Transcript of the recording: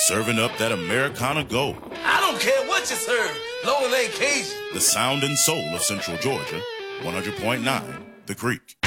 serving up that Americana gold. I don't care what you serve, long as it ain't Cajun. The sound and soul of Central Georgia, 100.9 The Creek.